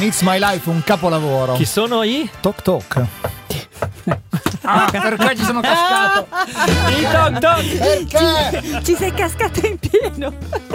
It's My Life, un capolavoro. Chi sono i? Toc Toc. Perché ci sono cascato? I Toc Toc. Perché? Ci sei cascato in pieno.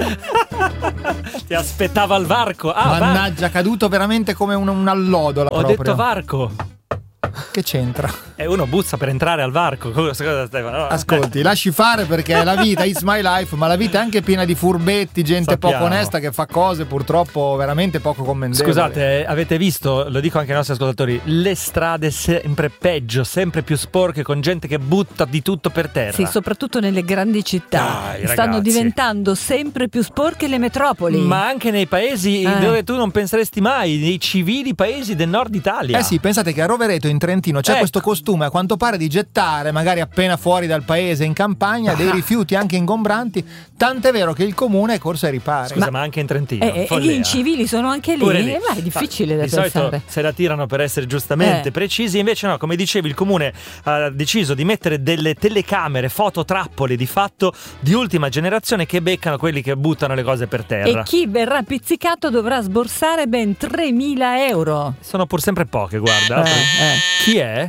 Ti aspettava al varco. Mannaggia, caduto veramente come un allodola. Ho proprio. detto varco. Che c'entra? E uno buzza per entrare al varco. Cosa, Stefano? No, Ascolti, lasci fare perché la vita is my life, ma la vita è anche piena di furbetti, gente Sappiamo. poco onesta che fa cose purtroppo veramente poco commendevoli. Scusate, avete visto, lo dico anche ai nostri ascoltatori, le strade sempre peggio, sempre più sporche, con gente che butta di tutto per terra. Sì, soprattutto nelle grandi città. Dai, Stanno ragazzi. diventando sempre più sporche le metropoli. Ma anche nei paesi dove tu non penseresti mai, nei civili paesi del nord Italia. Eh sì, pensate che a Rovereto in Trentino c'è Ecco. questo costume a quanto pare di gettare, magari appena fuori dal paese in campagna, dei rifiuti anche ingombranti, tant'è vero che il comune è corso ai ripari. Scusa, ma anche in Trentino. E follia. gli incivili sono anche lì. Pure lì. Ma è difficile da Di solito pensare. se la tirano per essere giustamente precisi, invece no, come dicevi, il comune ha deciso di mettere delle telecamere, fototrappole di fatto di ultima generazione che beccano quelli che buttano le cose per terra. E chi verrà pizzicato dovrà sborsare ben 3.000 euro. Sono pur sempre poche, guarda. Chi è?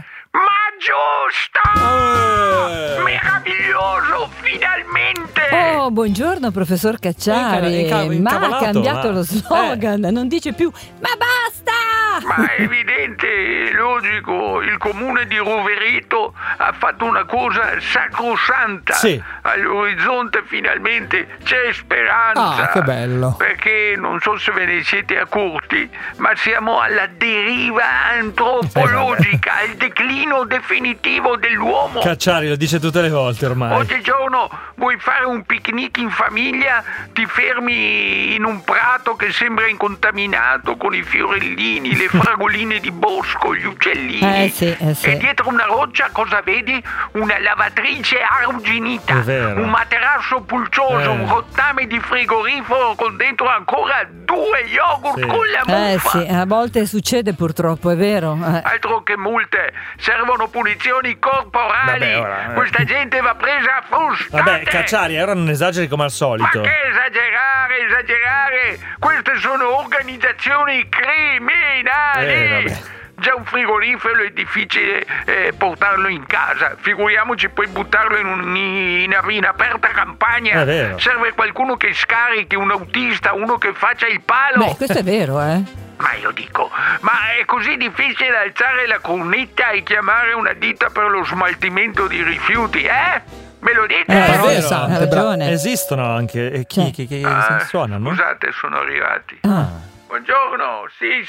Ma giusto! Meraviglioso, finalmente! Oh, buongiorno professor Cacciari. Ma ha incavolato, cambiato ma- lo slogan, non dice più ma basta! Ma è evidente, è logico, il comune di Rovereto ha fatto una cosa sacrosanta. Sì. All'orizzonte finalmente c'è speranza. Ah, che bello. Perché non so se ve ne siete accorti, ma siamo alla deriva antropologica, al declino definitivo dell'uomo. Cacciari lo dice tutte le volte ormai. Oggigiorno vuoi fare un picnic in famiglia, ti fermi in un prato che sembra incontaminato con i fiorellini, le fragoline di bosco, gli uccellini. Sì. E dietro una roccia cosa vedi? Una lavatrice arrugginita, È vero. un materasso pulcioso, un rottame di frigorifero con dentro ancora 2 yogurt Sì. con la muffa. Sì, a volte succede purtroppo, è vero. Altro che multe, servono punizioni corporali. Vabbè, ora, Questa gente va presa a frustate. Vabbè, Cacciari, ora non esageri come al Ma solito. che esagerare! Queste sono organizzazioni criminali! Vabbè. Già un frigorifero è difficile portarlo in casa, figuriamoci poi buttarlo in aperta campagna. È vero. Serve qualcuno che scarichi, un autista, uno che faccia il palo. Beh, questo è vero, Ma io dico, ma è così difficile alzare la cornetta e chiamare una ditta per lo smaltimento di rifiuti, Me lo dite? Parole vero, sante, ha ragione. Esistono anche. E chi suonano? Scusate, sono arrivati. Buongiorno,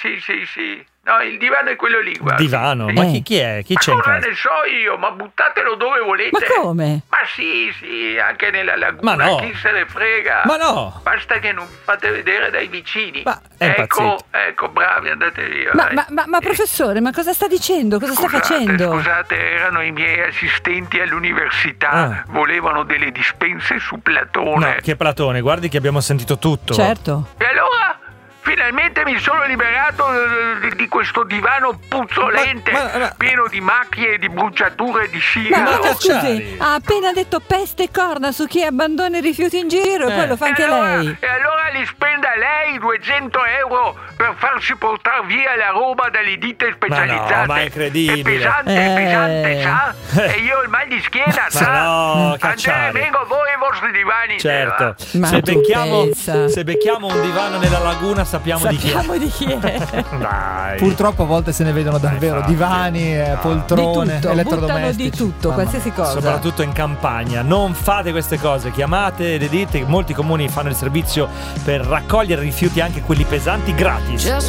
sì. No, il divano è quello lì, guarda. Divano, Sì. ma chi è? Chi Ma c'è in cosa casa? ne so io, ma buttatelo dove volete. Ma come? Ma sì, anche nella laguna, Ma no. chi se ne frega. Ma no. Basta che non vi fate vedere dai vicini. Ma è impazzito. Ecco, bravi, andate via. dai. Ma professore, ma cosa sta dicendo? Cosa sta facendo? Scusate, erano i miei assistenti all'università. Volevano delle dispense su Platone. No, che Platone, guardi che abbiamo sentito tutto. Certo. E allora? Finalmente mi sono liberato di questo divano puzzolente, Ma- pieno di macchie, di bruciature, di Ma sigaro. Cacciari. Scusi, ha appena detto peste e corna su chi abbandona i rifiuti in giro e poi lo fa anche lei. E allora li spenda lei 200 euro per farsi portare via la roba dalle ditte specializzate. Ma no, ma è incredibile. È pesante, sa? E io ho il mal di schiena, sa? no, Cacciari. Andrea, vengo voi e i vostri divani. Certo. Ma Se tu pensa. se becchiamo un divano nella laguna sappiamo di chi è. Sappiamo di chi è. Dai. Purtroppo a volte se ne vedono davvero infatti. divani, Di poltrone, tutto, buttano elettrodomestici. di tutto, Mamma qualsiasi cosa. Soprattutto in campagna, non fate queste cose, chiamate le ditte, molti comuni fanno il servizio per raccogliere rifiuti anche quelli pesanti gratis.